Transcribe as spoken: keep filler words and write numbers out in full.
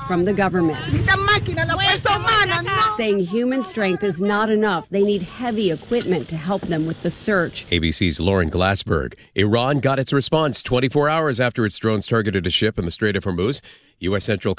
from the government, saying human strength is not enough. They need heavy equipment to help them with the search. A B C's Lauren Glassberg. Iran got its response twenty-four hours after its drones targeted a ship in the Strait of Hormuz. U S. Central